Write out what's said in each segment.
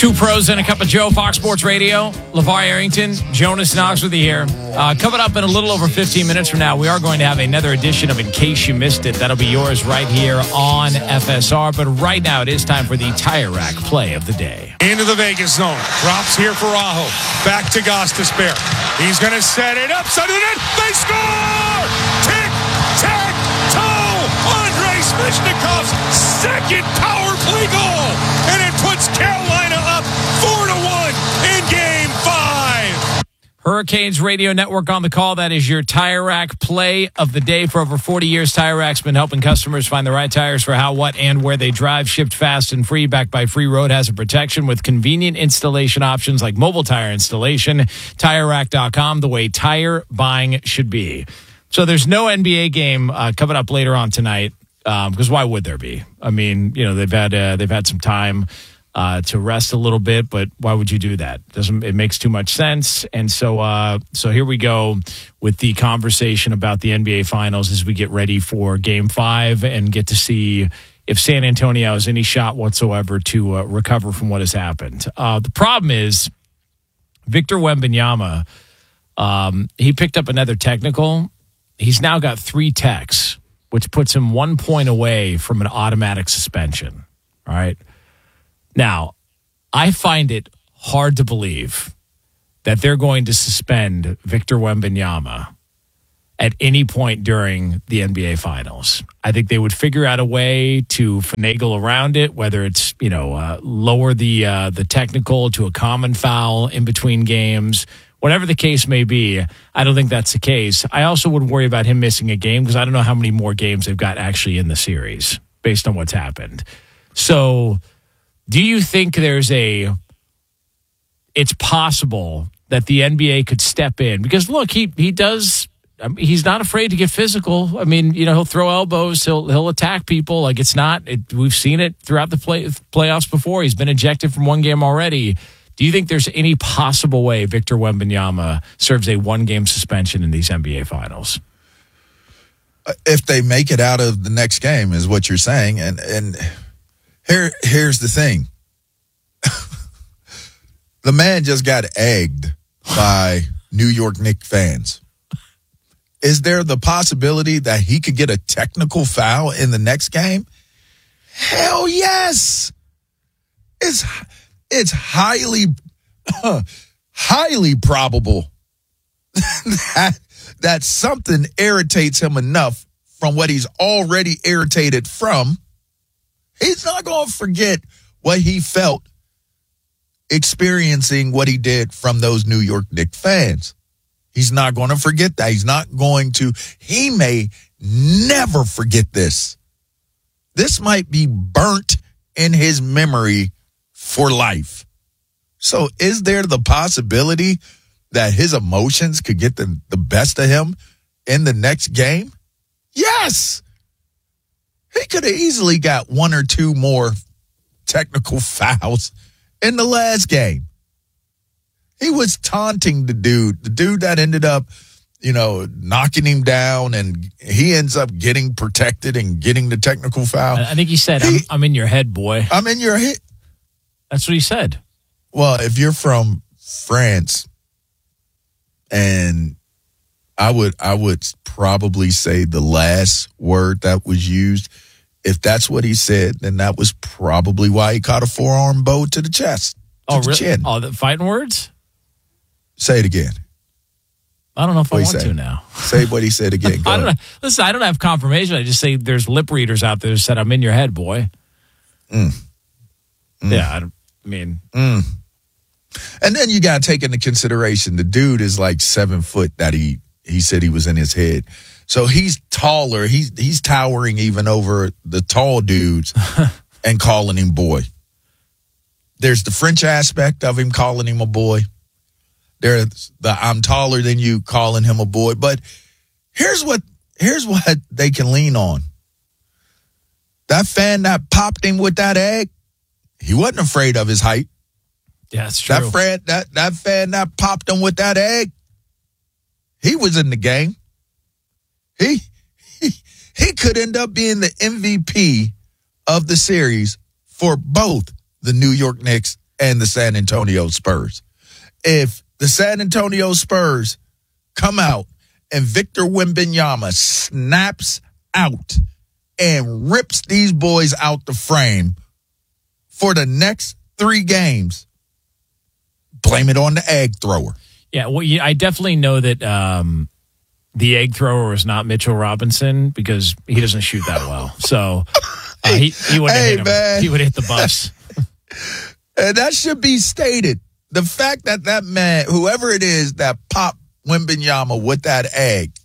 Two pros and a cup of Joe, Fox Sports Radio. LeVar Arrington, Jonas Knox with you here. Coming up in a little over 15 minutes from now, we are going to have another edition of In Case You Missed It. That'll be yours right here on FSR. But right now, it is time for the Tire Rack play of the day. Into the Vegas zone. Drops here for Aho. Back to Gostisbehere. He's going to set it up. Side of the net. They score! Tick, tack, toe! Andrei Svechnikov's second power play goal. And it puts Carolina up 4-1 in Game 5. Hurricanes Radio Network on the call. That is your Tire Rack play of the day. For over 40 years, Tire Rack's been helping customers find the right tires for how, what, and where they drive. Shipped fast and free, backed by free road hazard protection with convenient installation options like mobile tire installation. TireRack.com, the way tire buying should be. So there's no NBA game coming up later on tonight, because why would there be? I mean, you know, they've had some time to rest a little bit, but why would you do that? It makes too much sense. And so here we go with the conversation about the NBA Finals as we get ready for Game 5 and get to see if San Antonio has any shot whatsoever to recover from what has happened. The problem is Victor Wembanyama, he picked up another technical. He's now got 3 techs, which puts him 1 point away from an automatic suspension. All right. Now, I find it hard to believe that they're going to suspend Victor Wembanyama at any point during the NBA Finals. I think they would figure out a way to finagle around it, whether it's, lower the technical to a common foul in between games. Whatever the case may be, I don't think that's the case. I also would worry about him missing a game because I don't know how many more games they've got actually in the series based on what's happened. So do you think it's possible that the NBA could step in? Because look, he does, he's not afraid to get physical. I mean, he'll throw elbows, he'll attack people. Like we've seen it throughout the playoffs before. He's been ejected from one game already. Do you think there's any possible way Victor Wembanyama serves a 1-game suspension in these NBA Finals? If they make it out of the next game is what you're saying. And here's the thing. The man just got egged by New York Knicks fans. Is there the possibility that he could get a technical foul in the next game? Hell yes. It's highly probable that something irritates him enough from what he's already irritated from. He's not going to forget what he felt experiencing what he did from those New York Knicks fans. He's not going to forget that. He may never forget this. This might be burnt in his memory for life. So is there the possibility that his emotions could get the best of him in the next game? Yes. He could have easily got 1 or 2 more technical fouls in the last game. He was taunting the dude that ended up, knocking him down, and he ends up getting protected and getting the technical foul. I think he said, I'm in your head, boy. I'm in your head. That's what he said. Well, if you're from France, and I would probably say the last word that was used, if that's what he said, then that was probably why he caught a forearm bow to the chest. Oh, really? Chin. Oh, the fighting words? Say it again. I don't know if I want to now. Say what he said again. I don't know. Listen, I don't have confirmation. I just say there's lip readers out there that said, I'm in your head, boy. Yeah, And then you got to take into consideration the dude is like 7 foot that he said he was in his head. So he's taller. He's towering even over the tall dudes and calling him boy. There's the French aspect of him calling him a boy. There's the I'm taller than you calling him a boy. But here's what they can lean on. That fan that popped him with that egg, he wasn't afraid of his height. Yeah, that's true. That fan that popped him with that egg, he was in the game. He could end up being the MVP of the series for both the New York Knicks and the San Antonio Spurs. If the San Antonio Spurs come out and Victor Wembanyama snaps out and rips these boys out the frame for the next 3 games, blame it on the egg thrower. Yeah, well, I definitely know that the egg thrower was not Mitchell Robinson because he doesn't shoot that well. So he wouldn't hit him. Man. He would hit the bus. And that should be stated. The fact that man, whoever it is that popped Wembanyama with that egg,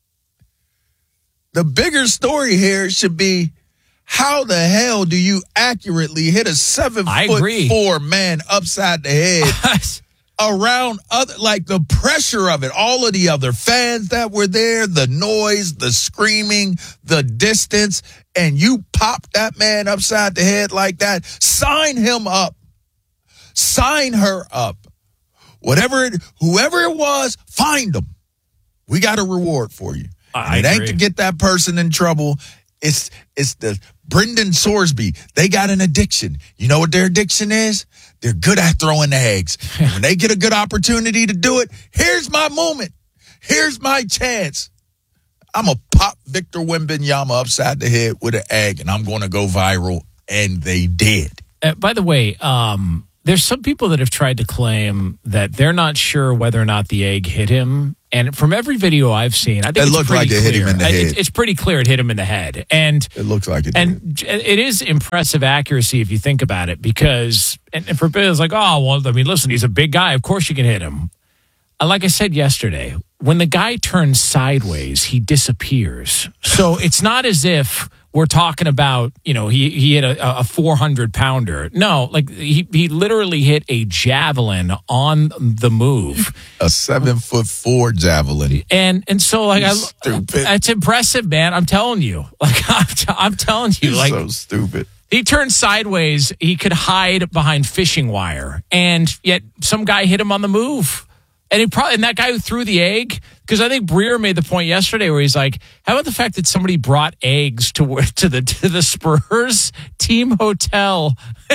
the bigger story here should be, how the hell do you accurately hit a 7'4" man upside the head around other, like the pressure of it, all of the other fans that were there, the noise, the screaming, the distance, and you pop that man upside the head like that? Sign him up. Sign her up. Whoever it was, find them. We got a reward for you. I it agree. ain't to get that person in trouble. It's the Brendan Sorsby. They got an addiction. You know what their addiction is? They're good at throwing the eggs. And when they get a good opportunity to do it, here's my moment. Here's my chance. I'm going to pop Victor Wembanyama upside the head with an egg, and I'm going to go viral. And they did. By the way, there's some people that have tried to claim that they're not sure whether or not the egg hit him. And from every video I've seen, I think it looked like it hit him in the head. It's pretty clear it hit him in the head. And it looks like it did. And it is impressive accuracy if you think about it, because, and for people, it's like, oh, well, I mean, listen, he's a big guy. Of course you can hit him. Like I said yesterday, when the guy turns sideways, he disappears. So it's not as if we're talking about, he hit a 400-pounder. No, like he literally hit a javelin on the move. A 7'4" javelin. And so like stupid. It's impressive, man. I'm telling you. Like I'm telling you, like, so stupid. He turned sideways. He could hide behind fishing wire, and yet some guy hit him on the move. And that guy who threw the egg, because I think Breer made the point yesterday where he's like, how about the fact that somebody brought eggs to the Spurs team hotel?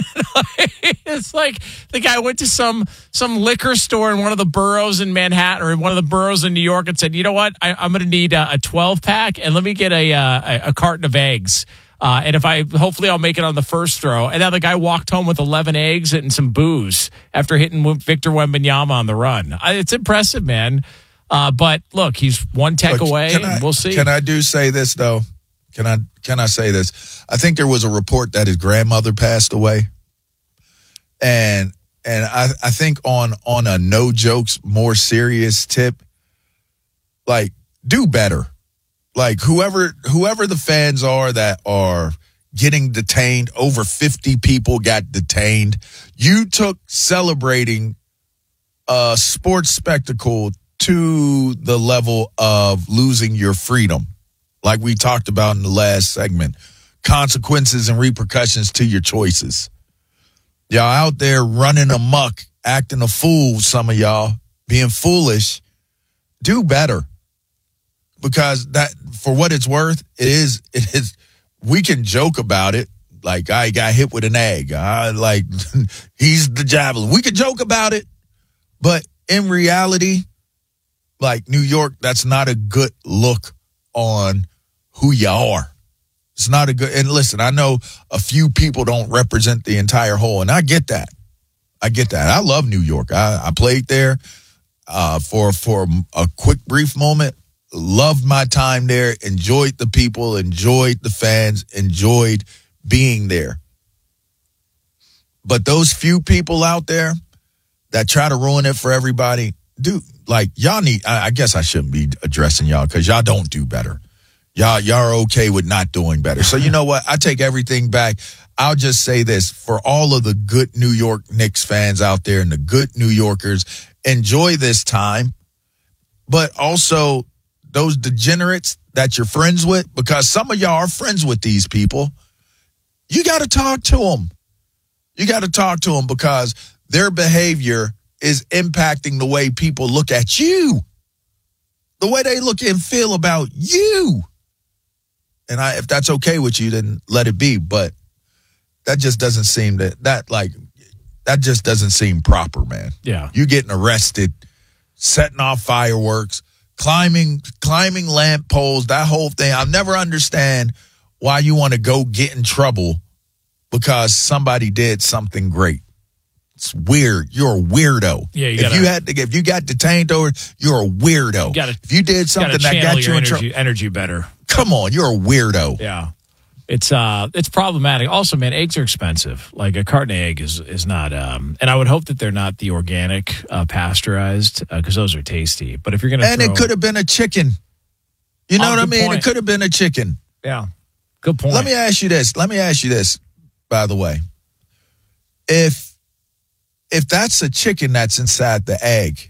It's like the guy went to some liquor store in one of the boroughs in Manhattan or one of the boroughs in New York and said, you know what, I'm going to need a 12-pack and let me get a carton of eggs. And hopefully I'll make it on the first throw. And now the guy walked home with 11 eggs and some booze after hitting Victor Wembanyama on the run. It's impressive, man. But look, he's one tech away, and we'll see. Can I say this though? Can I say this? I think there was a report that his grandmother passed away, and I think on a no jokes, more serious tip, like, do better. Like, whoever the fans are that are getting detained, over 50 people got detained. You took celebrating a sports spectacle to the level of losing your freedom, like we talked about in the last segment. Consequences and repercussions to your choices. Y'all out there running amok, acting a fool, some of y'all, being foolish. Do better. Because that, for what it's worth, it is, we can joke about it. Like, I got hit with an egg. He's the javelin. We could joke about it. But in reality, like, New York, that's not a good look on who you are. It's not a good, and listen, I know a few people don't represent the entire whole, and I get that. I love New York. I played there for a quick, brief moment. Loved my time there, enjoyed the people, enjoyed the fans, enjoyed being there. But those few people out there that try to ruin it for everybody, y'all need, I guess I shouldn't be addressing y'all because y'all don't do better. Y'all are okay with not doing better. So you know what? I take everything back. I'll just say this, for all of the good New York Knicks fans out there and the good New Yorkers, enjoy this time, but also those degenerates that you're friends with, because some of y'all are friends with these people, you got to talk to them. You got to talk to them because their behavior is impacting the way people look at you, the way they look and feel about you. And if that's okay with you, then let it be. But that just doesn't seem that like, That just doesn't seem proper, man. Yeah. You getting arrested, setting off fireworks, climbing lamp poles, that whole thing. I'll never understand why you want to go get in trouble because somebody did something great. It's weird. You're a weirdo. Yeah, if you got detained over, you're a weirdo. If you did something that got you in trouble, energy better. Come on, you're a weirdo. Yeah. It's problematic. Also, man, eggs are expensive. Like a carton of egg is not, and I would hope that they're not the organic pasteurized because those are tasty. But if you're gonna, it could have been a chicken. You know what I mean? Point. It could have been a chicken. Yeah, good point. Let me ask you this. By the way, if that's a chicken that's inside the egg,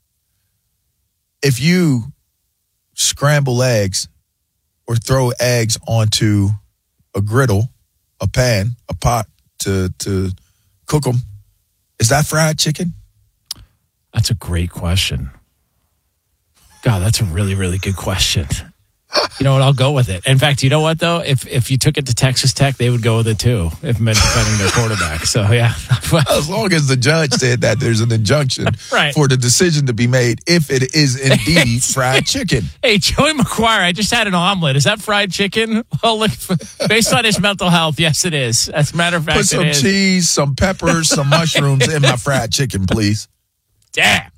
if you scramble eggs or throw eggs onto a griddle, a pan, a pot to cook them, is that fried chicken? That's a great question. God, that's a really, really good question. You know what? I'll go with it. In fact, you know what, though? If you took it to Texas Tech, they would go with it, too, if it meant defending their quarterback. So, yeah. As long as the judge said that there's an injunction right. for the decision to be made if it is indeed fried chicken. Hey, Joey McGuire, I just had an omelet. Is that fried chicken? Well, look, based on his mental health, yes, it is. As a matter of fact, put some cheese, some peppers, some mushrooms in my fried chicken, please. Damn.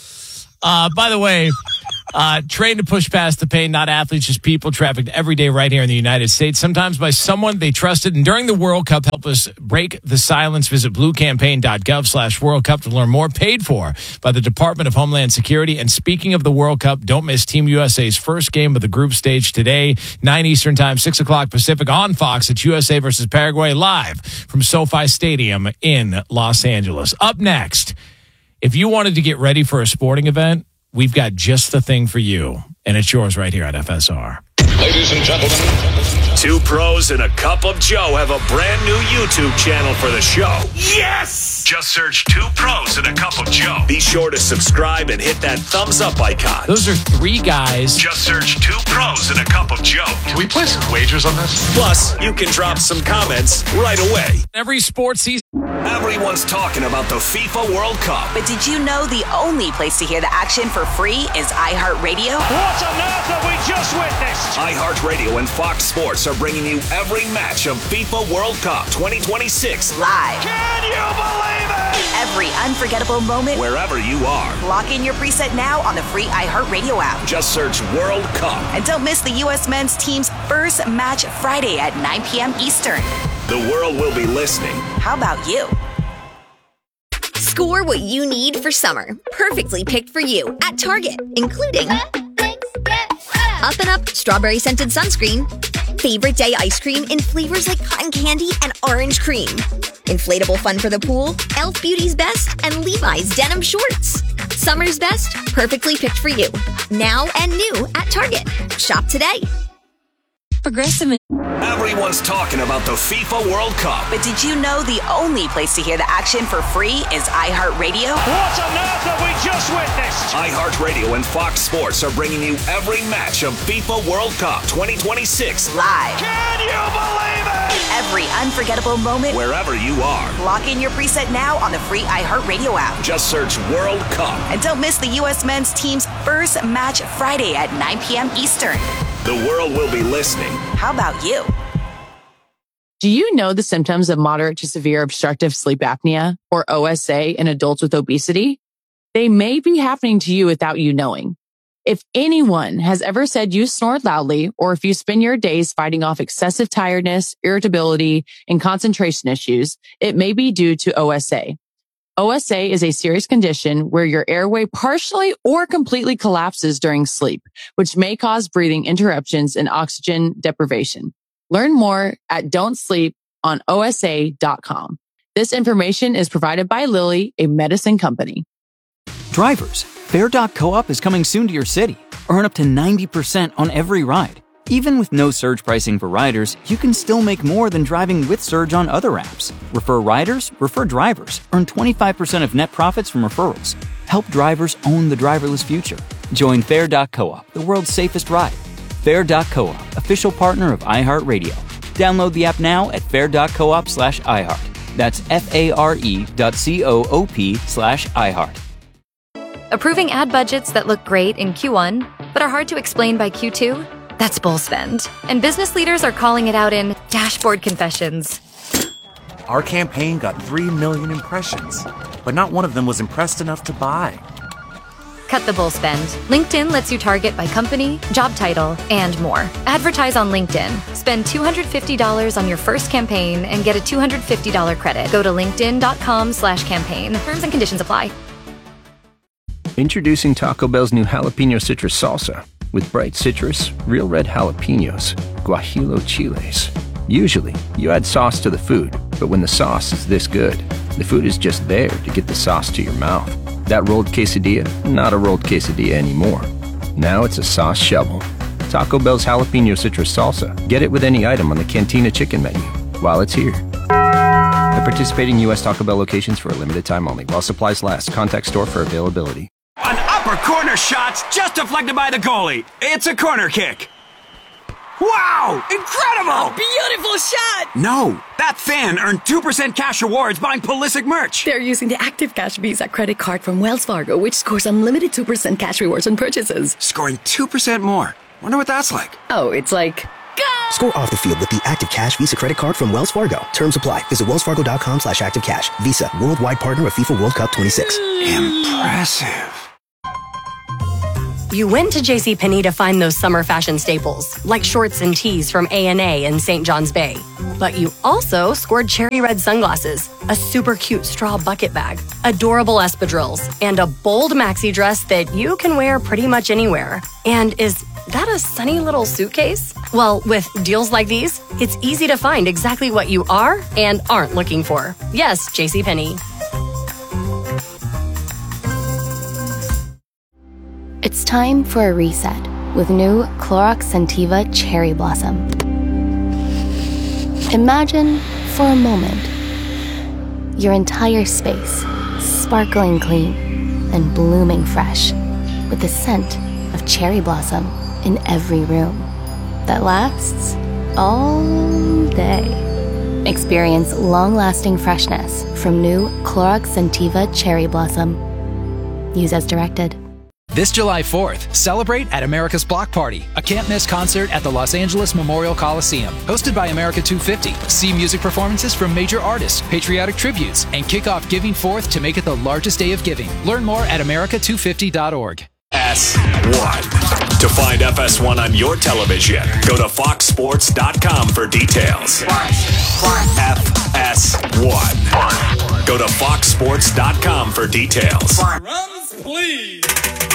By the way, trained to push past the pain, not athletes, just people trafficked every day right here in the United States, sometimes by someone they trusted. And during the World Cup, help us break the silence. Visit bluecampaign.gov/World Cup to learn more. Paid for by the Department of Homeland Security. And speaking of the World Cup, don't miss Team USA's first game of the group stage today, 9 Eastern time, 6 o'clock Pacific on Fox. It's USA versus Paraguay live from SoFi Stadium in Los Angeles. Up next, if you wanted to get ready for a sporting event, we've got just the thing for you, and it's yours right here at FSR. Ladies and gentlemen, Two Pros and a Cup of Joe have a brand new YouTube channel for the show. yes! Just search Two Pros and a Cup of Joe. Be sure to subscribe and hit that thumbs up icon. Those are three guys. Just search Two Pros and a Cup of Joe. Can we play some wagers on this? Plus, you can drop some comments right away. Every sports season. Everyone's talking about the FIFA World Cup. But did you know the only place to hear the action for free is iHeartRadio? What on earth have we just witnessed? iHeartRadio and Fox Sports are bringing you every match of FIFA World Cup 2026 Live. Can you believe it? Every unforgettable moment. wherever you are. Lock in your preset now on the free iHeartRadio app. Just search World Cup. And don't miss the U.S. men's team's first match Friday at 9 p.m. Eastern. The world will be listening. How about you? Score what you need for summer. Perfectly picked for you at Target, including Up and Up strawberry scented sunscreen, favorite day ice cream in flavors like cotton candy and orange cream, inflatable fun for the pool, Elf Beauty's Best, and Levi's denim shorts. Summer's best, perfectly picked for you. Now and new at Target. Shop today. Progressive. Everyone's talking about the FIFA World Cup. But did you know the only place to hear the action for free is iHeartRadio? What on earth have we just witnessed? iHeartRadio and Fox Sports are bringing you every match of FIFA World Cup 2026 Live. Can you believe it? Every unforgettable moment. wherever you are. Lock in your preset now on the free iHeartRadio app. Just search World Cup. And don't miss the U.S. men's team's first match Friday at 9 p.m. Eastern. The world will be listening. How about you? Do you know the symptoms of moderate to severe obstructive sleep apnea, or OSA, in adults with obesity? They may be happening to you without you knowing. If anyone has ever said you snore loudly, or if you spend your days fighting off excessive tiredness, irritability, and concentration issues, it may be due to OSA. OSA is a serious condition where your airway partially or completely collapses during sleep, which may cause breathing interruptions and oxygen deprivation. Learn more at don'tsleeponosa.com. This information is provided by Lilly, a medicine company. Drivers, Fair.coop is coming soon to your city. Earn up to 90% on every ride. Even with no surge pricing for riders, you can still make more than driving with Surge on other apps. Refer riders, refer drivers. Earn 25% of net profits from referrals. Help drivers own the driverless future. Join Fair.coop, the world's safest ride. Fair.coop, official partner of iHeartRadio. Download the app now at fair.coop/iHeart. That's FARE.coop/iHeart. Approving ad budgets that look great in Q1, but are hard to explain by Q2? That's bull spend. And business leaders are calling it out in dashboard confessions. Our campaign got 3 million impressions, but not one of them was impressed enough to buy. Cut the bull spend. LinkedIn lets you target by company, job title, and more. Advertise on LinkedIn. Spend $250 on your first campaign and get a $250 credit. Go to linkedin.com/campaign. Terms and conditions apply. Introducing Taco Bell's new jalapeno citrus salsa. With bright citrus, real red jalapenos, guajillo chiles. Usually, you add sauce to the food, but when the sauce is this good, the food is just there to get the sauce to your mouth. That rolled quesadilla, not a rolled quesadilla anymore. Now it's a sauce shovel. Taco Bell's jalapeno citrus salsa. Get it with any item on the Cantina chicken menu while it's here. At participating U.S. Taco Bell locations for a limited time only. While supplies last. Contact store for availability. An upper corner shot's just deflected by the goalie. It's a corner kick. Wow! Incredible! A beautiful shot! No, that fan earned 2% cash rewards buying Pulisic merch. They're using the Active Cash Visa credit card from Wells Fargo, which scores unlimited 2% cash rewards on purchases. Scoring 2% more. Wonder what that's like. Oh, it's like... Go! Score off the field with the Active Cash Visa credit card from Wells Fargo. Terms apply. Visit wellsfargo.com/activecash. Visa, worldwide partner of FIFA World Cup 26. Impressive. You went to JCPenney to find those summer fashion staples, like shorts and tees from A&A and St. John's Bay. But you also scored cherry red sunglasses, a super cute straw bucket bag, adorable espadrilles, and a bold maxi dress that you can wear pretty much anywhere. And is that a sunny little suitcase? Well, with deals like these, it's easy to find exactly what you are and aren't looking for. Yes, JCPenney. It's time for a reset with new Clorox Scentiva Cherry Blossom. Imagine, for a moment, your entire space sparkling clean and blooming fresh with the scent of cherry blossom in every room that lasts all day. Experience long-lasting freshness from new Clorox Scentiva Cherry Blossom. Use as directed. This July 4th, celebrate at America's Block Party, a can't-miss concert at the Los Angeles Memorial Coliseum. Hosted by America 250. See music performances from major artists, patriotic tributes, and kick off Giving Forth to make it the largest day of giving. Learn more at america250.org. FS1. To find FS1 on your television, go to foxsports.com for details. FS1. Go to foxsports.com for details. Runs, please.